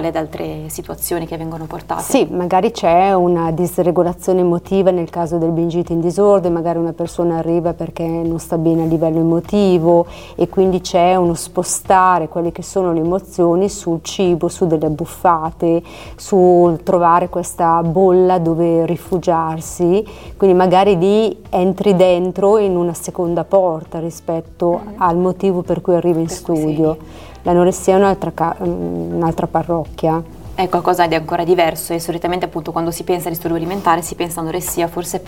emozionale ed altre situazioni che vengono portate. Sì, magari c'è una disregolazione emotiva nel caso del binge eating disorder, magari una persona arriva perché non sta bene a livello emotivo e quindi c'è uno spostare quelle che sono le emozioni sul cibo, su delle abbuffate, sul trovare questa bolla dove rifugiarsi, quindi magari lì entri dentro in una seconda porta rispetto al motivo per cui arriva in studio. L'anoressia è un'altra parrocchia. È qualcosa di ancora diverso e solitamente appunto quando si pensa a disturbo alimentare si pensa a anoressia forse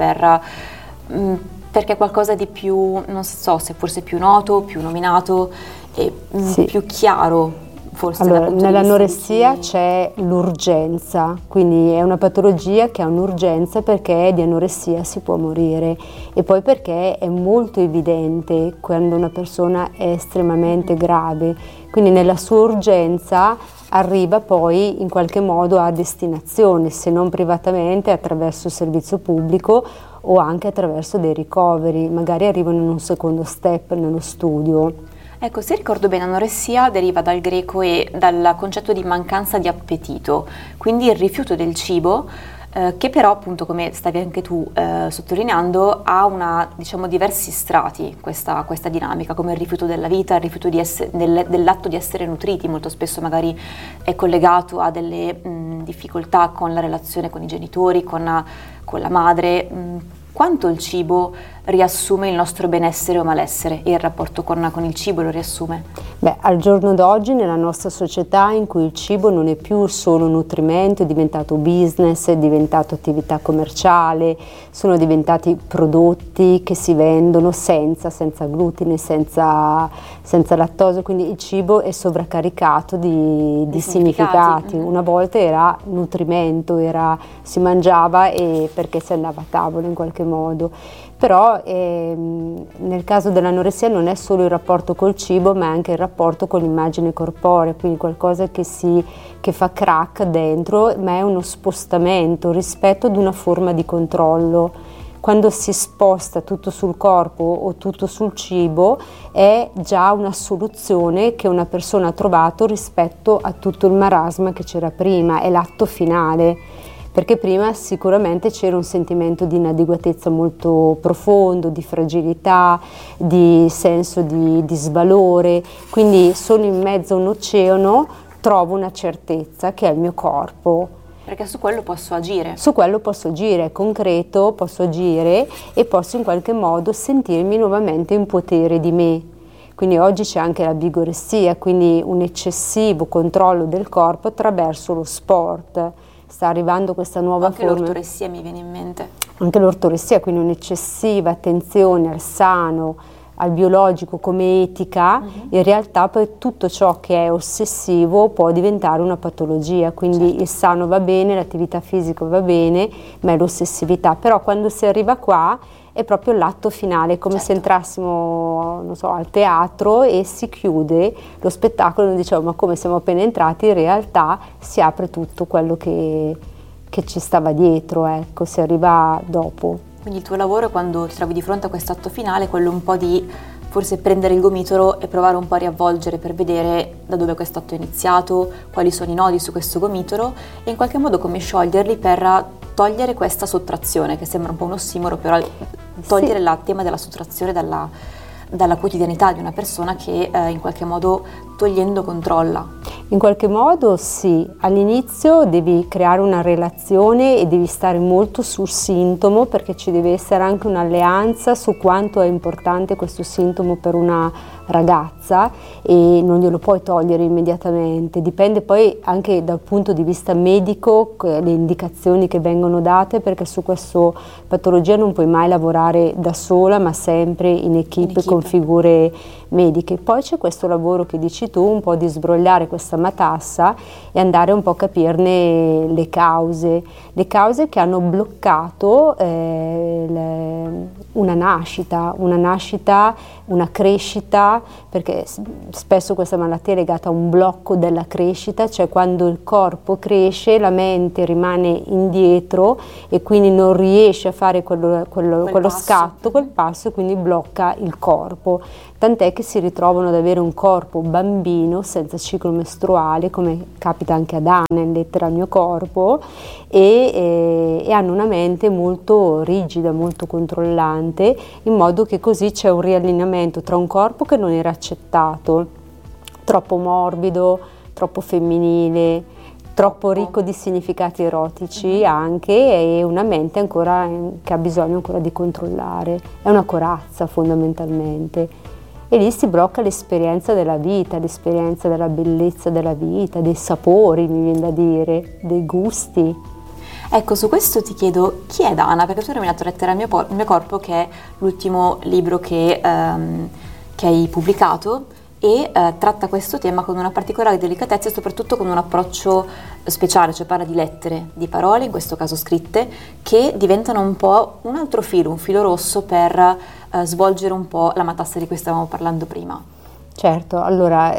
perché è qualcosa di più, non so se forse più noto, più nominato e più chiaro. Forse allora, nell'anoressia c'è l'urgenza, quindi è una patologia che ha un'urgenza perché di anoressia si può morire e poi perché è molto evidente quando una persona è estremamente grave, quindi nella sua urgenza arriva poi in qualche modo a destinazione, se non privatamente attraverso il servizio pubblico o anche attraverso dei ricoveri, magari arrivano in un secondo step nello studio. Ecco, se ricordo bene, anoressia deriva dal greco e dal concetto di mancanza di appetito, quindi il rifiuto del cibo, che però appunto, come stavi anche tu sottolineando, ha diversi strati questa dinamica, come il rifiuto della vita, il rifiuto dell'atto di essere nutriti, molto spesso magari è collegato a delle difficoltà con la relazione con i genitori, con la madre. Quanto il cibo riassume il nostro benessere o malessere e il rapporto con il cibo lo riassume? Beh, al giorno d'oggi nella nostra società in cui il cibo non è più solo nutrimento, è diventato business, è diventato attività commerciale, sono diventati prodotti che si vendono senza glutine, senza lattosio, quindi il cibo è sovraccaricato di significati. Una volta era nutrimento, si mangiava perché si andava a tavola in qualche modo. Però nel caso dell'anoressia non è solo il rapporto col cibo, ma è anche il rapporto con l'immagine corporea, quindi qualcosa che fa crack dentro, ma è uno spostamento rispetto ad una forma di controllo. Quando si sposta tutto sul corpo o tutto sul cibo è già una soluzione che una persona ha trovato rispetto a tutto il marasma che c'era prima, è l'atto finale. Perché prima sicuramente c'era un sentimento di inadeguatezza molto profondo, di fragilità, di senso di svalore, quindi sono in mezzo a un oceano, trovo una certezza che è il mio corpo. Perché su quello posso agire. Su quello posso agire, è concreto, posso agire e posso in qualche modo sentirmi nuovamente in potere di me. Quindi oggi c'è anche la vigoressia, quindi un eccessivo controllo del corpo attraverso lo sport. Sta arrivando questa nuova forma. Anche l'ortoressia mi viene in mente. Anche l'ortoressia, quindi un'eccessiva attenzione al sano, al biologico come etica, in realtà poi tutto ciò che è ossessivo può diventare una patologia, quindi il sano va bene, l'attività fisica va bene, ma è l'ossessività. Però quando si arriva qua è proprio l'atto finale, come se entrassimo, non so, al teatro e si chiude lo spettacolo, noi diciamo ma come siamo appena entrati, in realtà si apre tutto quello che ci stava dietro, ecco, si arriva dopo. Quindi il tuo lavoro quando ti trovi di fronte a questo atto finale è quello un po' di forse prendere il gomitolo e provare un po' a riavvolgere per vedere da dove questo atto è iniziato, quali sono i nodi su questo gomitolo e in qualche modo come scioglierli per togliere questa sottrazione, che sembra un po' un ossimoro, però togliere il tema della sottrazione dalla quotidianità di una persona che in qualche modo togliendo controlla. In qualche modo sì, all'inizio devi creare una relazione e devi stare molto sul sintomo perché ci deve essere anche un'alleanza su quanto è importante questo sintomo per una ragazza e non glielo puoi togliere immediatamente, dipende poi anche dal punto di vista medico le indicazioni che vengono date perché su questa patologia non puoi mai lavorare da sola ma sempre in equipe con figure mediche. Poi c'è questo lavoro che dici tu, un po' di sbrogliare questa matassa e andare un po' a capirne le cause che hanno bloccato una nascita, una crescita crescita, perché spesso questa malattia è legata a un blocco della crescita, cioè quando il corpo cresce la mente rimane indietro e quindi non riesce a fare quello scatto, quel passo, e quindi blocca il corpo. Tant'è che si ritrovano ad avere un corpo bambino senza ciclo mestruale, come capita anche ad Anna in Lettera al mio corpo, e hanno una mente molto rigida, molto controllante, in modo che così c'è un riallineamento tra un corpo che non era accettato, troppo morbido, troppo femminile, troppo ricco di significati erotici anche, e una mente ancora che ha bisogno ancora di controllare. È una corazza fondamentalmente. E lì si blocca l'esperienza della vita, l'esperienza della bellezza della vita, dei sapori, mi viene da dire, dei gusti. Ecco, su questo ti chiedo, chi è Dana? Perché tu hai nominato Lettera al mio corpo, che è l'ultimo libro che hai pubblicato, e tratta questo tema con una particolare delicatezza e soprattutto con un approccio speciale, cioè parla di lettere, di parole, in questo caso scritte, che diventano un po' un altro filo, un filo rosso per svolgere un po' la matassa di cui stavamo parlando prima. Certo, allora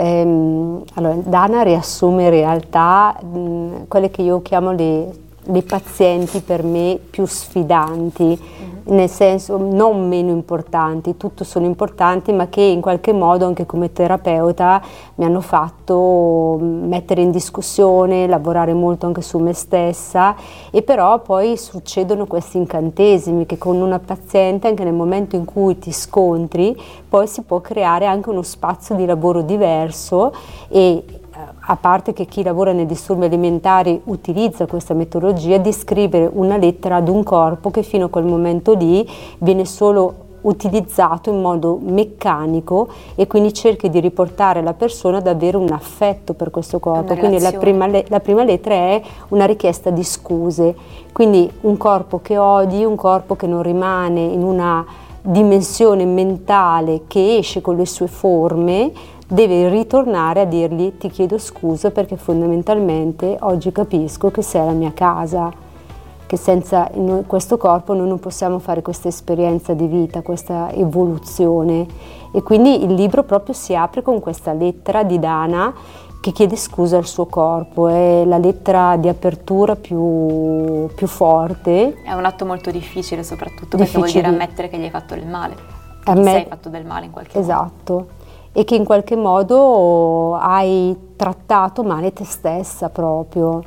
Dana riassume in realtà quelle che io chiamo le pazienti per me più sfidanti, nel senso non meno importanti, tutto sono importanti, ma che in qualche modo anche come terapeuta mi hanno fatto mettere in discussione, lavorare molto anche su me stessa, e però poi succedono questi incantesimi che con una paziente, anche nel momento in cui ti scontri, poi si può creare anche uno spazio di lavoro diverso. E a parte che chi lavora nei disturbi alimentari utilizza questa metodologia di scrivere una lettera ad un corpo che fino a quel momento lì viene solo utilizzato in modo meccanico, e quindi cerchi di riportare la persona ad avere un affetto per questo corpo. Quindi la prima lettera è una richiesta di scuse, quindi un corpo che odi, un corpo che non rimane in una dimensione mentale che esce con le sue forme, deve ritornare a dirgli: ti chiedo scusa perché fondamentalmente oggi capisco che sei la mia casa, che senza questo corpo noi non possiamo fare questa esperienza di vita, questa evoluzione. E quindi il libro proprio si apre con questa lettera di Dana che chiede scusa al suo corpo, è la lettera di apertura più forte. È un atto molto difficile, soprattutto perché vuol dire ammettere che gli hai fatto del male, che ti sei fatto del male in qualche modo. Esatto. E che in qualche modo hai trattato male te stessa proprio,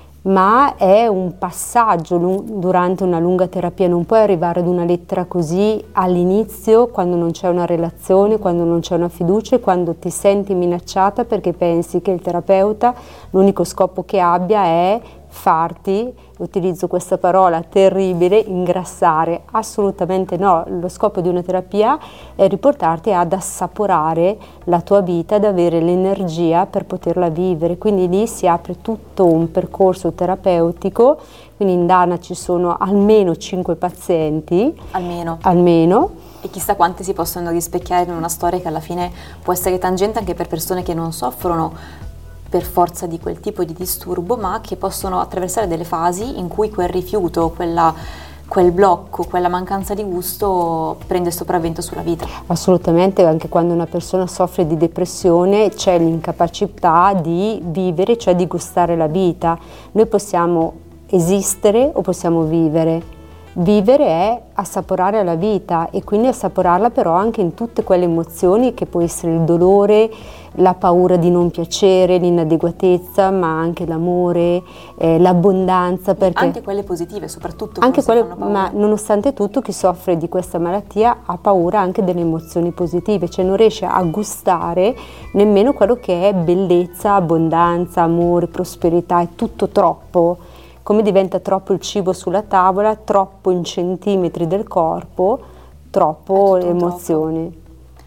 ma è un passaggio durante una lunga terapia. Non puoi arrivare ad una lettera così all'inizio, quando non c'è una relazione, quando non c'è una fiducia e quando ti senti minacciata perché pensi che il terapeuta l'unico scopo che abbia è farti, utilizzo questa parola terribile, ingrassare. Assolutamente no, lo scopo di una terapia è riportarti ad assaporare la tua vita, ad avere l'energia per poterla vivere. Quindi lì si apre tutto un percorso terapeutico. Quindi in Dana ci sono almeno 5 pazienti, almeno. E chissà quante si possono rispecchiare in una storia che alla fine può essere tangente anche per persone che non soffrono per forza di quel tipo di disturbo, ma che possono attraversare delle fasi in cui quel rifiuto, quel blocco, quella mancanza di gusto prende sopravvento sulla vita. Assolutamente, anche quando una persona soffre di depressione c'è l'incapacità di vivere, cioè di gustare la vita. Noi possiamo esistere o possiamo vivere. Vivere è assaporare la vita, e quindi assaporarla però anche in tutte quelle emozioni che può essere il dolore, la paura di non piacere, l'inadeguatezza, ma anche l'amore, l'abbondanza. Perché anche quelle positive, soprattutto anche quelle, ma nonostante tutto chi soffre di questa malattia ha paura anche delle emozioni positive, cioè non riesce a gustare nemmeno quello che è bellezza, abbondanza, amore, prosperità, è tutto troppo. Come diventa troppo il cibo sulla tavola, troppo in centimetri del corpo, troppo le emozioni.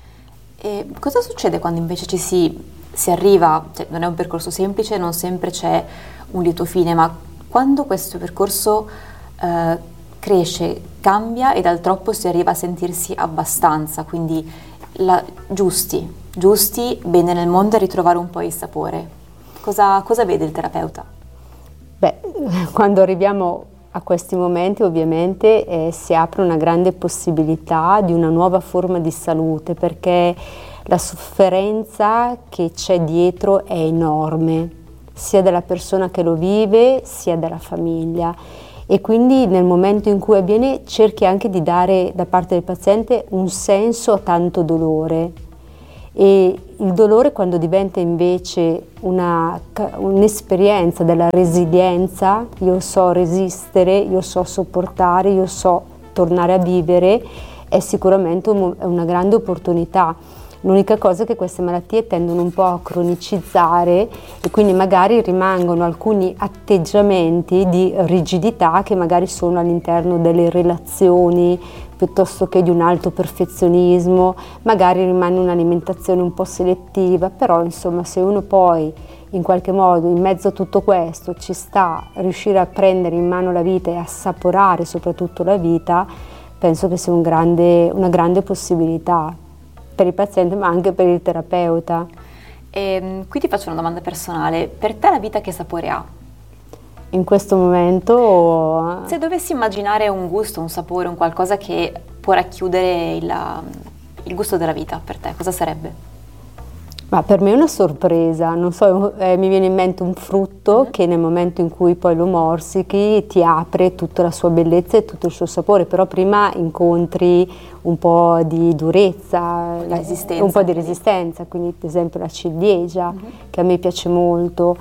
E cosa succede quando invece ci si arriva, cioè non è un percorso semplice, non sempre c'è un lieto fine, ma quando questo percorso cresce, cambia e dal troppo si arriva a sentirsi abbastanza, quindi giusti, bene nel mondo, e ritrovare un po' il sapore. Cosa vede il terapeuta? Beh, quando arriviamo a questi momenti ovviamente si apre una grande possibilità di una nuova forma di salute, perché la sofferenza che c'è dietro è enorme, sia della persona che lo vive, sia della famiglia. E quindi nel momento in cui avviene cerchi anche di dare da parte del paziente un senso a tanto dolore. E il dolore, quando diventa invece un'esperienza della resilienza, io so resistere, io so sopportare, io so tornare a vivere, è sicuramente una grande opportunità. L'unica cosa è che queste malattie tendono un po' a cronicizzare e quindi magari rimangono alcuni atteggiamenti di rigidità che magari sono all'interno delle relazioni piuttosto che di un alto perfezionismo, magari rimane un'alimentazione un po' selettiva, però insomma se uno poi in qualche modo in mezzo a tutto questo ci sta a riuscire a prendere in mano la vita e assaporare soprattutto la vita, penso che sia una grande possibilità per il paziente ma anche per il terapeuta. Qui ti faccio una domanda personale, per te la vita che sapore ha? In questo momento... Se dovessi immaginare un gusto, un sapore, un qualcosa che può racchiudere il gusto della vita per te, cosa sarebbe? Ma per me è una sorpresa, non so, mi viene in mente un frutto che nel momento in cui poi lo morsichi ti apre tutta la sua bellezza e tutto il suo sapore, però prima incontri un po' di durezza, un po' di resistenza, quindi ad esempio la ciliegia che a me piace molto,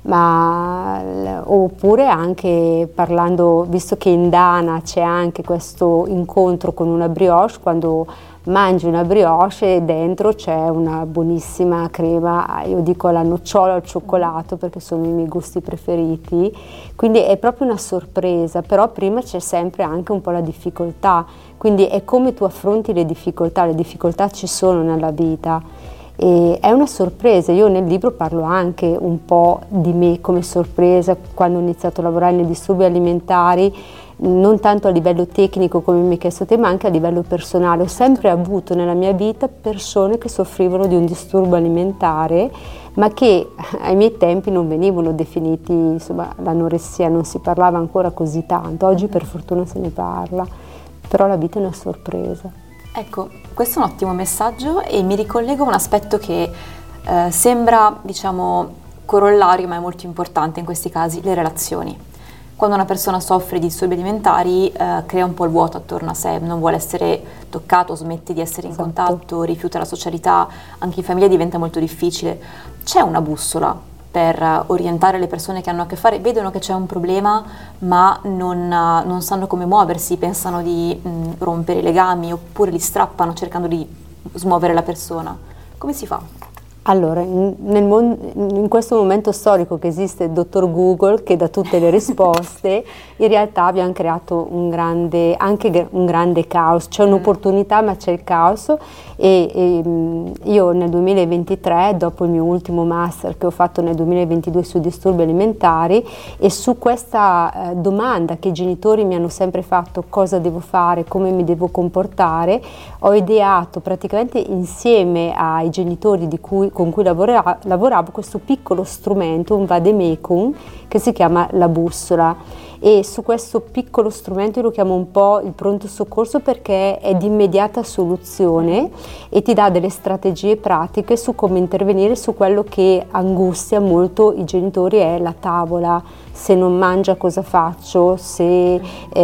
oppure anche parlando, visto che in Dana c'è anche questo incontro con una brioche, quando mangi una brioche e dentro c'è una buonissima crema, io dico alla nocciola o al cioccolato perché sono i miei gusti preferiti, quindi è proprio una sorpresa, però prima c'è sempre anche un po' la difficoltà, quindi è come tu affronti le difficoltà ci sono nella vita e è una sorpresa. Io nel libro parlo anche un po' di me come sorpresa quando ho iniziato a lavorare nei disturbi alimentari, non tanto a livello tecnico come mi hai chiesto te, ma anche a livello personale. Ho sempre avuto nella mia vita persone che soffrivano di un disturbo alimentare, ma che ai miei tempi non venivano definiti, insomma, l'anoressia non si parlava ancora così tanto, oggi per fortuna se ne parla, però la vita è una sorpresa. Ecco, questo è un ottimo messaggio e mi ricollego a un aspetto che sembra, diciamo, corollario, ma è molto importante in questi casi, le relazioni. Quando una persona soffre di disturbi alimentari crea un po' il vuoto attorno a sé, non vuole essere toccato, smette di essere in contatto, rifiuta la socialità, anche in famiglia diventa molto difficile. C'è una bussola per orientare le persone che hanno a che fare, vedono che c'è un problema ma non sanno come muoversi, pensano di rompere i legami oppure li strappano cercando di smuovere la persona. Come si fa? Allora, in questo momento storico che esiste il dottor Google che dà tutte le risposte, in realtà abbiamo creato anche un grande caos, c'è un'opportunità ma c'è il caos e io nel 2023, dopo il mio ultimo master che ho fatto nel 2022 sui disturbi alimentari e su questa domanda che i genitori mi hanno sempre fatto, cosa devo fare, come mi devo comportare, ho ideato praticamente insieme ai genitori con cui lavoravo questo piccolo strumento, un vademecum, che si chiama la bussola, e su questo piccolo strumento io lo chiamo un po' il pronto soccorso perché è di immediata soluzione e ti dà delle strategie pratiche su come intervenire su quello che angustia molto i genitori, è la tavola. Se non mangia cosa faccio, se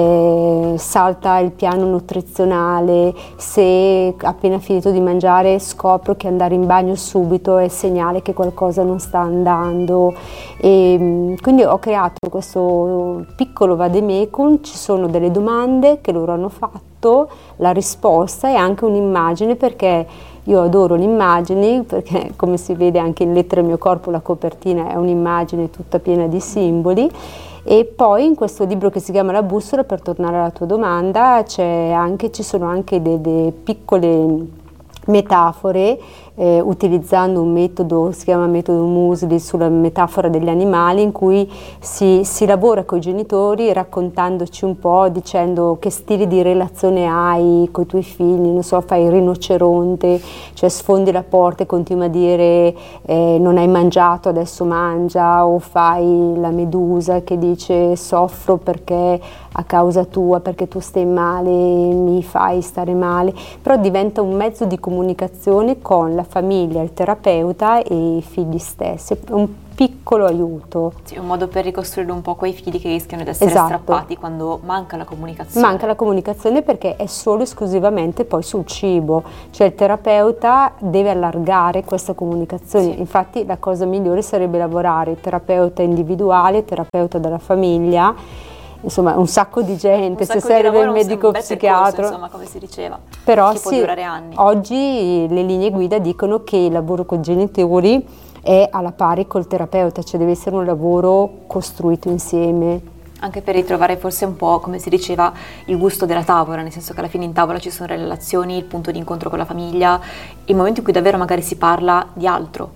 salta il piano nutrizionale, se appena finito di mangiare scopro che andare in bagno subito è segnale che qualcosa non sta andando. E quindi ho creato questo piccolo vademecum, ci sono delle domande che loro hanno fatto, la risposta e anche un'immagine, perché io adoro le immagini, perché come si vede anche in Lettere al mio corpo la copertina è un'immagine tutta piena di simboli. E poi in questo libro che si chiama La bussola, per tornare alla tua domanda, ci sono anche delle piccole metafore utilizzando un metodo, si chiama metodo Musli, sulla metafora degli animali, in cui si lavora con i genitori raccontandoci un po', dicendo che stili di relazione hai con i tuoi figli, non so, fai il rinoceronte, cioè sfondi la porta e continui a dire non hai mangiato, adesso mangia, o fai la medusa che dice soffro perché a causa tua, perché tu stai male, mi fai stare male, però diventa un mezzo di comunicazione con la la famiglia, il terapeuta e i figli stessi. È un piccolo aiuto. Sì, un modo per ricostruire un po' quei figli che rischiano di essere strappati quando manca la comunicazione. Manca la comunicazione perché è solo esclusivamente poi sul cibo, cioè il terapeuta deve allargare questa comunicazione. Infatti la cosa migliore sarebbe lavorare terapeuta individuale, terapeuta della famiglia, insomma un sacco di gente, se serve il medico psichiatra, insomma, come si diceva, però che può durare anni. Oggi le linee guida dicono che il lavoro con i genitori è alla pari col terapeuta, cioè deve essere un lavoro costruito insieme. Anche per ritrovare forse un po', come si diceva, il gusto della tavola, nel senso che alla fine in tavola ci sono le relazioni, il punto di incontro con la famiglia, il momento in cui davvero magari si parla di altro.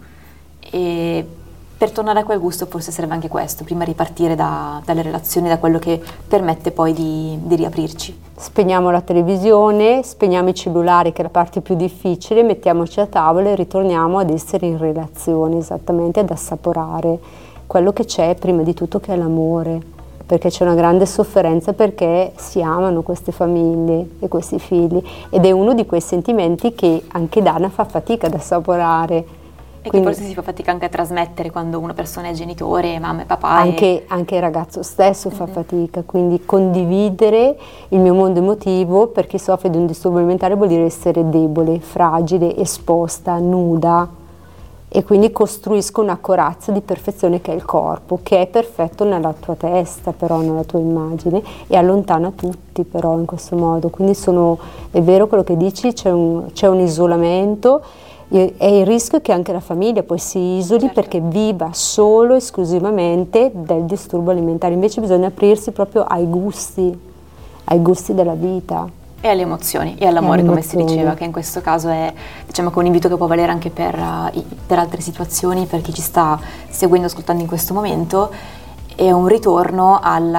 E per tornare a quel gusto forse serve anche questo, prima ripartire dalle relazioni, da quello che permette poi di riaprirci. Spegniamo la televisione, spegniamo i cellulari, che è la parte più difficile, mettiamoci a tavola e ritorniamo ad essere in relazione, esattamente, ad assaporare quello che c'è prima di tutto, che è l'amore, perché c'è una grande sofferenza perché si amano queste famiglie e questi figli, ed è uno di quei sentimenti che anche Dana fa fatica ad assaporare. E quindi, che forse si fa fatica anche a trasmettere quando una persona è genitore, mamma e papà. Anche il ragazzo stesso fa fatica, quindi condividere il mio mondo emotivo per chi soffre di un disturbo alimentare vuol dire essere debole, fragile, esposta, nuda, e quindi costruisco una corazza di perfezione che è il corpo, che è perfetto nella tua testa, però nella tua immagine, e allontana tutti però in questo modo. Quindi è vero quello che dici, c'è un isolamento. E il rischio è che anche la famiglia poi si isoli, perché viva solo esclusivamente del disturbo alimentare. Invece bisogna aprirsi proprio ai gusti della vita. E alle emozioni e all'amore, come si diceva, che in questo caso è, diciamo, che un invito che può valere anche per altre situazioni, per chi ci sta seguendo, ascoltando in questo momento. È un ritorno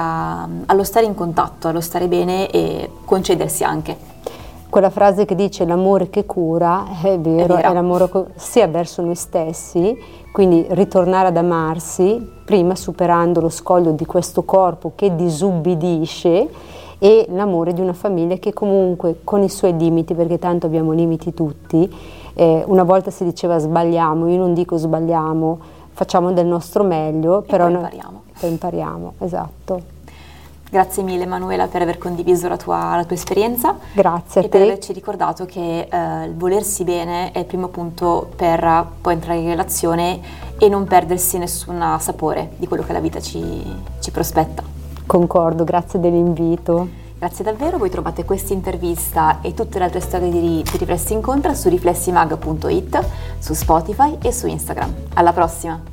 allo stare in contatto, allo stare bene e concedersi anche. Quella frase che dice l'amore che cura è vero, è l'amore sia verso noi stessi, quindi ritornare ad amarsi, prima superando lo scoglio di questo corpo che disubbidisce, e l'amore di una famiglia che comunque con i suoi limiti, perché tanto abbiamo limiti tutti, una volta si diceva sbagliamo, io non dico sbagliamo, facciamo del nostro meglio, però poi impariamo, esatto. Grazie mille Emanuela per aver condiviso la tua esperienza. Grazie a te. E per averci ricordato che il volersi bene è il primo punto per poi entrare in relazione e non perdersi nessun sapore di quello che la vita ci prospetta. Concordo, grazie dell'invito. Grazie davvero, voi trovate questa intervista e tutte le altre storie di Riflessi Incontra su riflessimag.it, su Spotify e su Instagram. Alla prossima!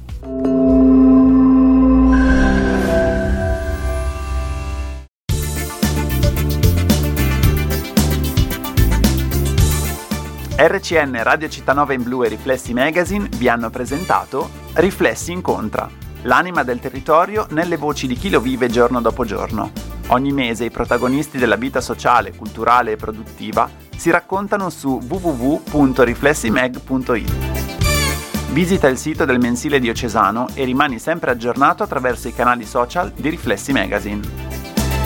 RCN, Radio Città Nova in Blu e Riflessi Magazine vi hanno presentato Riflessi Incontra, l'anima del territorio nelle voci di chi lo vive giorno dopo giorno. Ogni mese i protagonisti della vita sociale, culturale e produttiva si raccontano su www.riflessimag.it. Visita il sito del mensile diocesano e rimani sempre aggiornato attraverso i canali social di Riflessi Magazine.